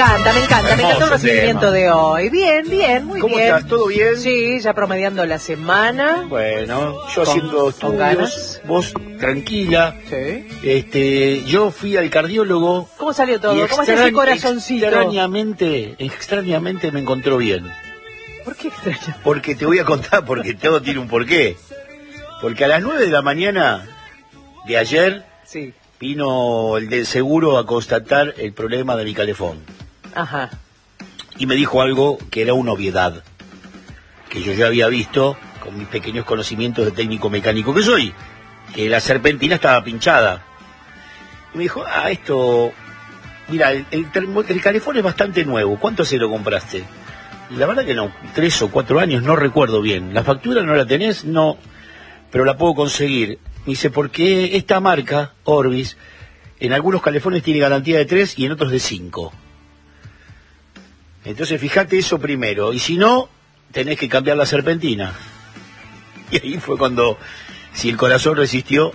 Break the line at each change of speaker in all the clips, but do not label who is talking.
me encantó el recibimiento de hoy. Bien, muy bien.
¿Cómo estás? ¿Todo bien?
Sí, ya promediando la semana.
Bueno, yo haciendo estudios, vos tranquila.
Sí.
Yo fui al cardiólogo.
¿Cómo salió todo? ¿Cómo es ese corazoncito?
Extrañamente me encontró bien.
¿Por qué extraño?
Porque te voy a contar, porque todo tiene un porqué. Porque a las 9 de la mañana de ayer
sí,
vino el del seguro a constatar el problema de mi calefón.
Ajá.
Y me dijo algo que era una obviedad, que yo ya había visto con mis pequeños conocimientos de técnico mecánico que soy, que la serpentina estaba pinchada. Y me dijo, esto, mira, el calefón es bastante nuevo, ¿cuánto se lo compraste? Y la verdad que no, 3 o 4 años, no recuerdo bien. ¿La factura no la tenés? No, pero la puedo conseguir. Me dice, porque esta marca, Orbis, en algunos calefones tiene garantía de 3 y en otros de 5. Entonces fíjate eso primero, y si no, tenés que cambiar la serpentina. Y ahí fue cuando, si el corazón resistió,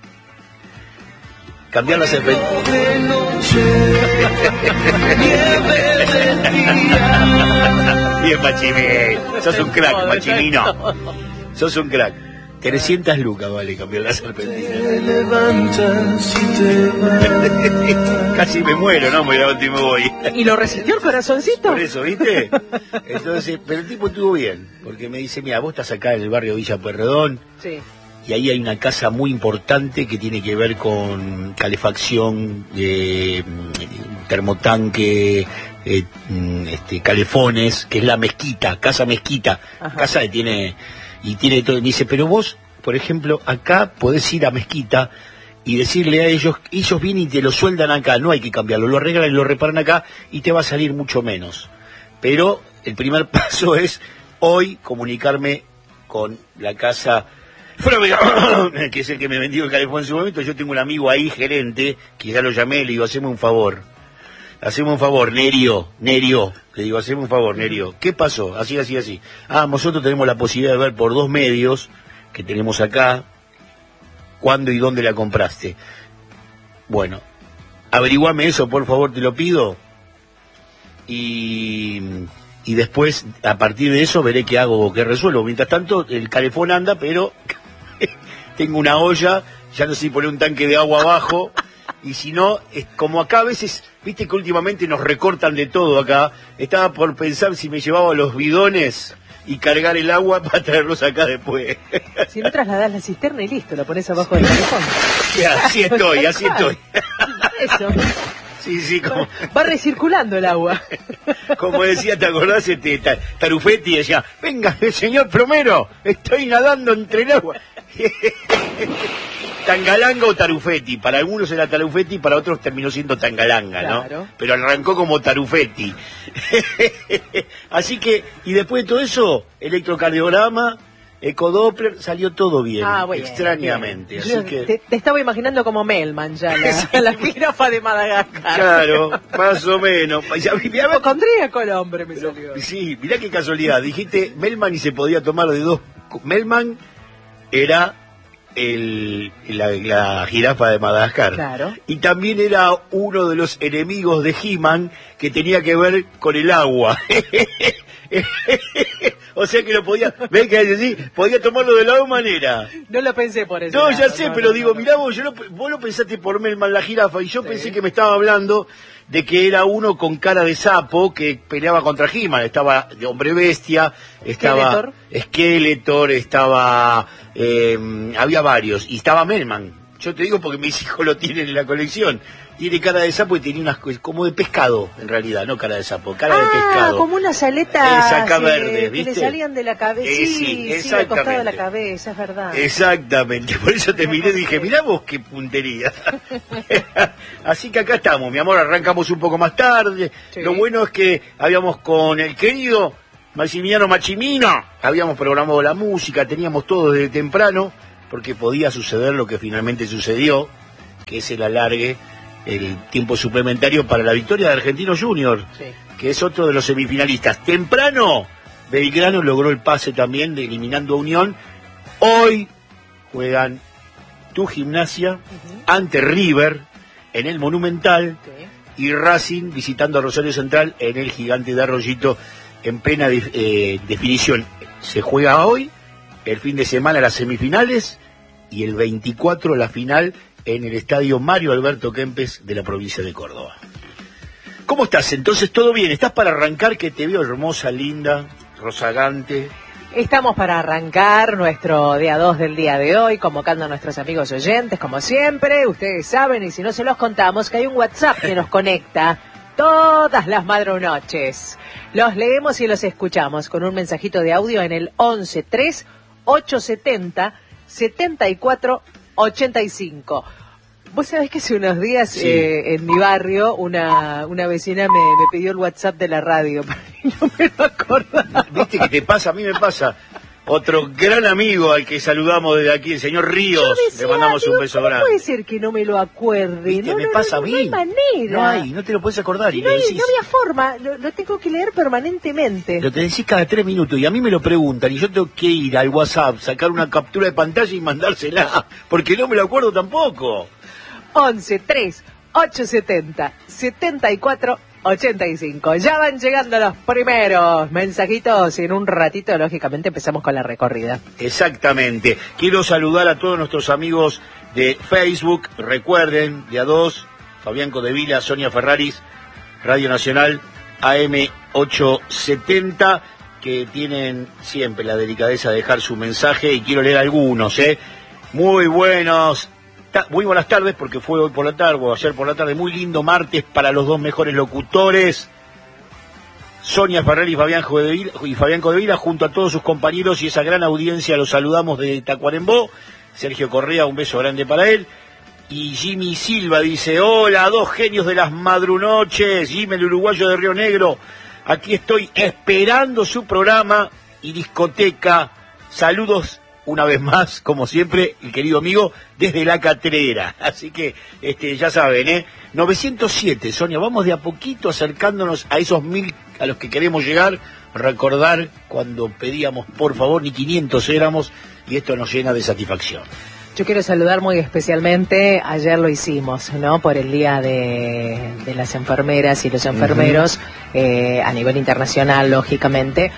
cambiar la serpentina. Bien, Machimín, sos un crack, Machimino. Sos un crack. 300 lucas vale cambiar la serpentina. Casi me muero, ¿no? Me levanto y me voy.
¿Y lo resistió el corazoncito?
Por eso, ¿viste? Entonces, pero el tipo estuvo bien, porque me dice, mira, vos estás acá en el barrio Villa Pueyrredón,
sí,
y ahí hay una casa muy importante que tiene que ver con calefacción, termotanque, calefones, que es la Mezquita, Casa Mezquita. Ajá. Casa que tiene todo. Y me dice, pero vos, por ejemplo, acá podés ir a Mezquita y decirle a ellos vienen y te lo sueldan acá, no hay que cambiarlo, lo arreglan y lo reparan acá y te va a salir mucho menos. Pero el primer paso es hoy comunicarme con la casa que es el que me vendió el calefón en su momento. Yo tengo un amigo ahí, gerente, que ya lo llamé, le digo, haceme un favor, Nerio, le digo, haceme un favor, Nerio. ¿Qué pasó? Así. Nosotros tenemos la posibilidad de ver por 2 medios que tenemos acá, cuándo y dónde la compraste. Bueno, averiguame eso, por favor, te lo pido. Y después, a partir de eso, veré qué hago o qué resuelvo. Mientras tanto, el calefón anda, pero tengo una olla, ya no sé si poner un tanque de agua abajo. Y si no, como acá a veces, viste que últimamente nos recortan de todo acá, estaba por pensar si me llevaba los bidones y cargar el agua para traerlos acá después.
Si no trasladás la cisterna y listo, la pones abajo del calefón.
Así estoy.
Eso.
Sí, como...
Va recirculando el agua.
Como decía, ¿te acordás? Tarufetti decía, venga, señor Promero, estoy nadando entre el agua. Tangalanga o Tarufetti, para algunos era Tarufetti, para otros terminó siendo Tangalanga, claro, ¿no? Pero arrancó como Tarufetti. Así que, y después de todo eso, electrocardiograma, ecodoppler, salió todo bien, extrañamente.
Bien.
Así que...
te estaba imaginando como Melman ya, la jirafa de Madagascar.
Claro, más o menos.
Hipocondríaco el hombre me salió.
Sí, mirá qué casualidad, dijiste Melman y se podía tomar de 2. Melman era... la jirafa de Madagascar.
Claro.
Y también era uno de los enemigos de He-Man que tenía que ver con el agua. O sea que lo podía, ¿ves que así? Podía tomarlo de la manera.
No lo pensé por eso.
No, ya sé, pero digo, mirá vos, vos lo pensaste por Melman la jirafa y yo pensé que me estaba hablando de que era uno con cara de sapo que peleaba contra He-Man. Estaba de Hombre Bestia, estaba Skeletor, estaba... había varios, y estaba Melman. Yo te digo porque mis hijos lo tienen en la colección. Tiene cara de sapo y tenía unas cosas como de pescado, en realidad, no cara de sapo, cara de pescado.
Como unas aletas
acá verdes, ¿viste?
Que le salían de la cabeza. Sí, al costado de la cabeza, es verdad.
Exactamente, por eso te miré y dije, mirá vos qué puntería. Así que acá estamos, mi amor, arrancamos un poco más tarde. Sí. Lo bueno es que habíamos con el querido Maximiliano Machimino, habíamos programado la música, teníamos todo desde temprano, porque podía suceder lo que finalmente sucedió, que es el alargue, el tiempo suplementario para la victoria de Argentinos Juniors, sí, que es otro de los semifinalistas. Temprano, Belgrano logró el pase también, eliminando a Unión. Hoy juegan tu Gimnasia ante River en el Monumental. Sí. y Racing visitando a Rosario Central en el Gigante de Arroyito en plena definición. Se juega hoy, el fin de semana las semifinales y el 24 la final en el estadio Mario Alberto Kempes de la provincia de Córdoba. ¿Cómo estás? Entonces, ¿todo bien? ¿Estás para arrancar? Que te veo hermosa, linda, rozagante.
Estamos para arrancar nuestro día 2 del día de hoy, convocando a nuestros amigos oyentes, como siempre. Ustedes saben, y si no se los contamos, que hay un WhatsApp que nos conecta todas las madrunoches. Los leemos y los escuchamos con un mensajito de audio en el 11-3-870-7485. Vos sabés que hace unos días
sí.
En mi barrio una vecina me pidió el WhatsApp de la radio y no me lo acordaba.
¿Viste qué te pasa? A mí me pasa. Otro gran amigo al que saludamos desde aquí, el señor Ríos, le mandamos un beso grande.
¿Cómo puede ser que no me lo acuerde?
¿Viste? Me pasa a mí.
No hay manera.
No te lo puedes acordar.
No había forma, lo tengo que leer permanentemente.
Lo te decís cada 3 minutos y a mí me lo preguntan y yo tengo que ir al WhatsApp, sacar una captura de pantalla y mandársela, porque no me lo acuerdo tampoco.
11-3-870-7485. Ya van llegando los primeros mensajitos y en un ratito, lógicamente, empezamos con la recorrida.
Exactamente. Quiero saludar a todos nuestros amigos de Facebook. Recuerden, día 2, Fabián Codevila, Sonia Ferraris, Radio Nacional, AM870, que tienen siempre la delicadeza de dejar su mensaje y quiero leer algunos, Muy buenas tardes, porque fue hoy por la tarde o ayer por la tarde, muy lindo martes para los dos mejores locutores, Sonia Ferrer y Fabián Codevila, junto a todos sus compañeros y esa gran audiencia, los saludamos de Tacuarembó. Sergio Correa, un beso grande para él. Y Jimmy Silva dice, hola, dos genios de las madrunoches, Jimmy el uruguayo de Río Negro, aquí estoy esperando su programa y discoteca, saludos una vez más, como siempre, el querido amigo, desde La Catrera. Así que, ya saben, 907, Sonia, vamos de a poquito acercándonos a esos 1000 a los que queremos llegar. Recordar cuando pedíamos, por favor, ni 500 éramos, y esto nos llena de satisfacción.
Yo quiero saludar muy especialmente, ayer lo hicimos, ¿no? Por el Día de las Enfermeras y los Enfermeros, a nivel internacional, lógicamente.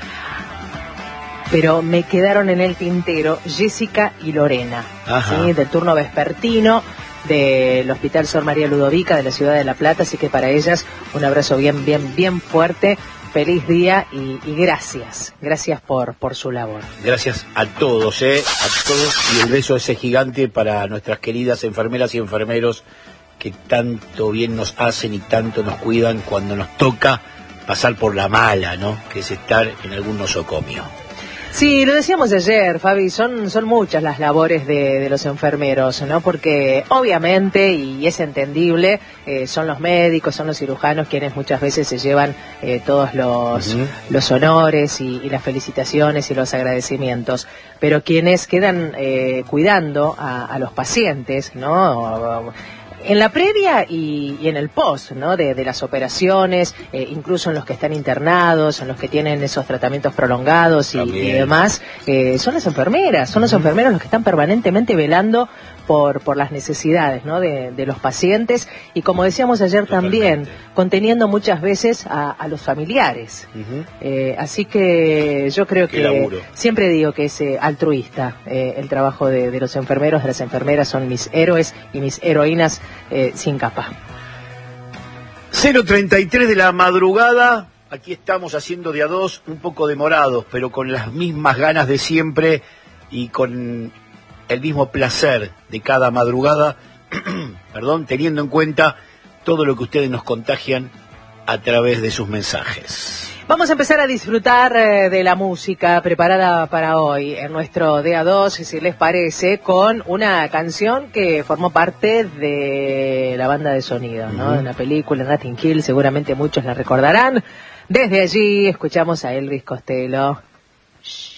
Pero me quedaron en el tintero Jessica y Lorena, ¿sí? Del turno vespertino del Hospital Sor María Ludovica de la ciudad de La Plata, así que para ellas un abrazo bien fuerte, feliz día y gracias por su labor.
Gracias a todos, a todos, y el beso ese gigante para nuestras queridas enfermeras y enfermeros que tanto bien nos hacen y tanto nos cuidan cuando nos toca pasar por la mala, ¿no? Que es estar en algún nosocomio.
Sí, lo decíamos ayer, Fabi, son muchas las labores de los enfermeros, ¿no? Porque obviamente, y es entendible, son los médicos, son los cirujanos quienes muchas veces se llevan todos los honores y las felicitaciones y los agradecimientos, pero quienes quedan cuidando a los pacientes, ¿no? En la previa y en el post, ¿no? De las operaciones, incluso en los que están internados, en los que tienen esos tratamientos prolongados y demás, son las enfermeras, son los enfermeros los que están permanentemente velando por las necesidades, ¿no? de los pacientes y, como decíamos ayer también, conteniendo muchas veces a los familiares. Así que yo creo que siempre digo que es altruista el trabajo de los enfermeros, de las enfermeras, son mis héroes y mis heroínas sin capa.
0:33 de la madrugada, aquí estamos haciendo día 2, un poco demorados, pero con las mismas ganas de siempre y con el mismo placer de cada madrugada, teniendo en cuenta todo lo que ustedes nos contagian a través de sus mensajes.
Vamos a empezar a disfrutar de la música preparada para hoy en nuestro día 2, si les parece, con una canción que formó parte de la banda de sonido, ¿no? De una película, Notting Hill, seguramente muchos la recordarán. Desde allí escuchamos a Elvis Costello.